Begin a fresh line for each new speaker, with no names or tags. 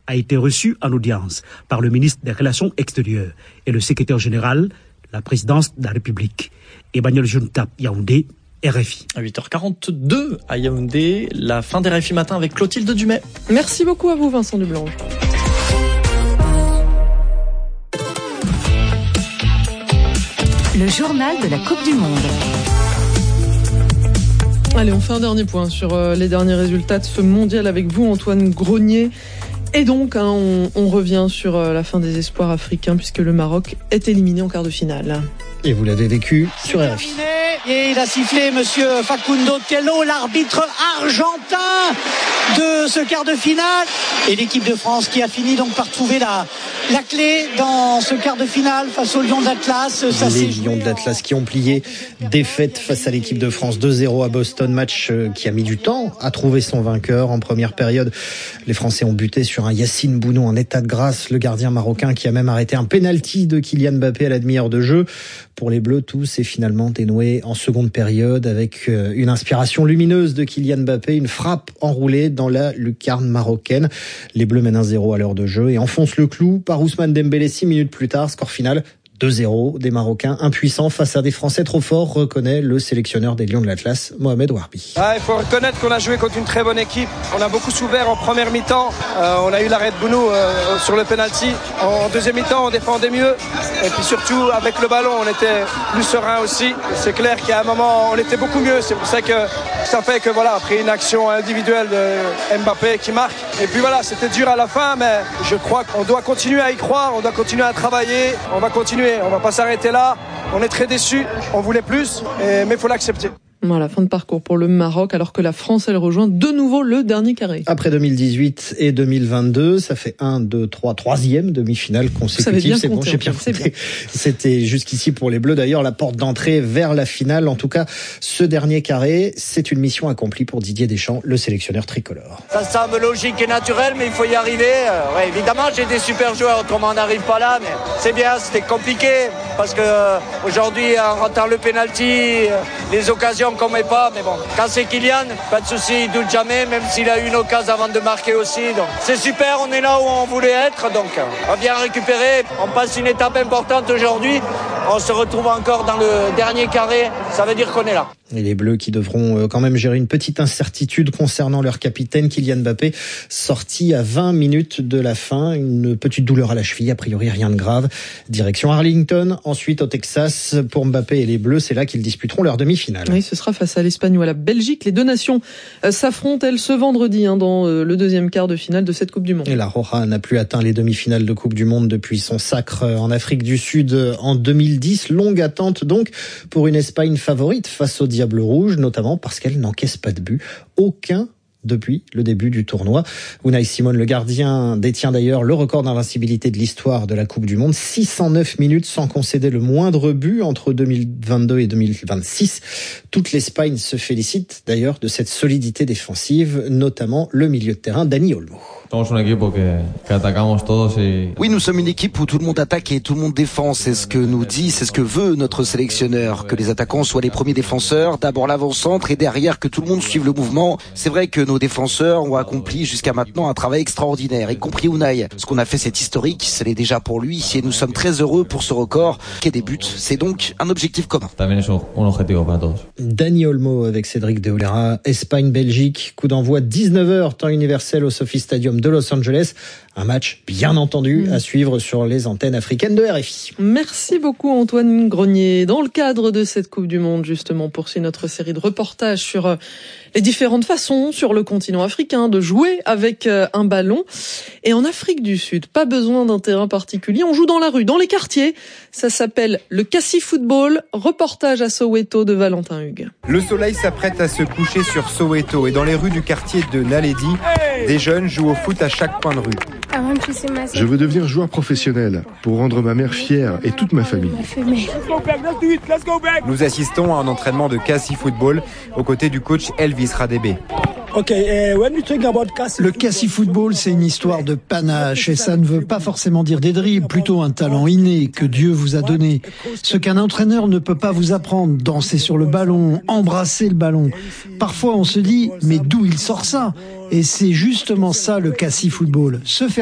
a été reçu en audience par le ministre des Relations extérieures et le secrétaire général de la présidence de la République. Emmanuel Junta, Yaoundé, RFI.
À 8h42 à Yaoundé, la fin des RFI matin avec Clotilde Dumais.
Merci beaucoup à vous Vincent Dublanche.
Le journal de la Coupe du Monde.
Allez, on fait un dernier point sur les derniers résultats de ce mondial avec vous, Antoine Grenier. Et donc, on revient sur la fin des espoirs africains puisque le Maroc est éliminé en quart de finale.
Et vous l'avez vécu sur RFI.
Et il a sifflé monsieur Facundo Tello, l'arbitre argentin de ce quart de finale. Et l'équipe de France qui a fini donc par trouver la clé dans ce quart de finale face aux Lions de l'Atlas.
Les Lions de l'Atlas qui ont plié, défaite face à l'équipe de France 2-0 à Boston, match qui a mis du temps à trouver son vainqueur. En première période, les Français ont buté sur un Yacine Bounou en état de grâce, le gardien marocain qui a même arrêté un pénalty de Kylian Mbappé à la demi-heure de jeu. Pour les Bleus, tout s'est finalement dénoué en seconde période avec une inspiration lumineuse de Kylian Mbappé, une frappe enroulée dans la lucarne marocaine. Les Bleus mènent 1-0 à l'heure de jeu et enfoncent le clou par Ousmane Dembélé 6 minutes plus tard. Score final 2-0, des Marocains impuissants face à des Français trop forts, reconnaît le sélectionneur des Lions de l'Atlas, Mohamed Warbi.
Il faut reconnaître qu'on a joué contre une très bonne équipe. On a beaucoup souffert en première mi-temps. On a eu l'arrêt de Bounou sur le penalty. En deuxième mi-temps, on défendait mieux. Et puis surtout, avec le ballon, on était plus serein aussi. C'est clair qu'à un moment, on était beaucoup mieux. C'est pour ça que ça fait que voilà, après une action individuelle de Mbappé qui marque. Et puis voilà, c'était dur à la fin, mais je crois qu'on doit continuer à y croire, on doit continuer à travailler, on va continuer. On va pas s'arrêter là. On est très déçus. On voulait plus, mais il faut l'accepter.
Voilà, fin de parcours pour le Maroc, alors que la France, elle rejoint de nouveau le dernier carré.
Après 2018 et 2022, ça fait 3e demi-finale consécutive. C'est bon, j'ai bien compté. C'était jusqu'ici pour les Bleus. D'ailleurs, la porte d'entrée vers la finale. En tout cas, ce dernier carré, c'est une mission accomplie pour Didier Deschamps, le sélectionneur tricolore.
Ça semble logique et naturel, mais il faut y arriver. Ouais, évidemment, j'ai des super joueurs, autrement on n'arrive pas là, mais c'est bien, c'était compliqué, parce que aujourd'hui, en ratant le penalty, les occasions qu'on met pas, mais bon, quand c'est Kylian, pas de souci, il doute jamais, même s'il a eu une occasion avant de marquer aussi. Donc c'est super, on est là où on voulait être, donc on va bien récupérer. On passe une étape importante aujourd'hui. On se retrouve encore dans le dernier carré, ça veut dire qu'on est là.
Et les Bleus qui devront quand même gérer une petite incertitude concernant leur capitaine Kylian Mbappé, sorti à 20 minutes de la fin, une petite douleur à la cheville, a priori rien de grave. Direction Arlington, ensuite au Texas pour Mbappé et les Bleus, c'est là qu'ils disputeront leur demi-finale.
Oui, ce sera face à l'Espagne ou à la Belgique. Les deux nations s'affrontent, elles, ce vendredi dans le deuxième quart de finale de cette Coupe du Monde. Et
la Roja n'a plus atteint les demi-finales de Coupe du Monde depuis son sacre en Afrique du Sud en 2010. Longue attente donc pour une Espagne favorite face au Diable Rouge, notamment parce qu'elle n'encaisse pas de but. Aucun depuis le début du tournoi. Unai Simon, le gardien, détient d'ailleurs le record d'invincibilité de l'histoire de la Coupe du Monde. 609 minutes sans concéder le moindre but entre 2022 et 2026. Toute l'Espagne se félicite d'ailleurs de cette solidité défensive, notamment le milieu de terrain Dani Olmo.
Oui, nous sommes une équipe où tout le monde attaque et tout le monde défend. C'est ce que nous dit, c'est ce que veut notre sélectionneur. Que les attaquants soient les premiers défenseurs, d'abord l'avant-centre et derrière que tout le monde suive le mouvement. C'est vrai que nos défenseurs ont accompli jusqu'à maintenant un travail extraordinaire, y compris Unai. Ce qu'on a fait, c'est historique, ce l'est déjà pour lui et nous sommes très heureux pour ce record qui est des buts. C'est donc un objectif commun.
Dani Olmo avec Cédric de Oliveira, Espagne-Belgique, coup d'envoi 19h, temps universel au Sophie Stadium de Los Angeles. Un match, bien entendu, à suivre sur les antennes africaines de RFI.
Merci beaucoup Antoine Grenier. Dans le cadre de cette Coupe du Monde, justement, on poursuit notre série de reportages sur les différentes façons sur le continent africain de jouer avec un ballon. Et en Afrique du Sud, pas besoin d'un terrain particulier, on joue dans la rue, dans les quartiers. Ça s'appelle le Kassi Football. Reportage à Soweto de Valentin Hugues.
Le soleil s'apprête à se coucher sur Soweto et dans les rues du quartier de Naledi, des jeunes jouent au foot à chaque coin de rue.
Je veux devenir joueur professionnel pour rendre ma mère fière et toute ma famille.
Nous assistons à un entraînement de Kassi Football aux côtés du coach Elvis Radebe.
Le Kassi Football, c'est une histoire de panache et ça ne veut pas forcément dire des dribbles, plutôt un talent inné que Dieu vous a donné. Ce qu'un entraîneur ne peut pas vous apprendre, danser sur le ballon, embrasser le ballon. Parfois on se dit, mais d'où il sort ça ? Et c'est justement ça le Kassi Football, se faire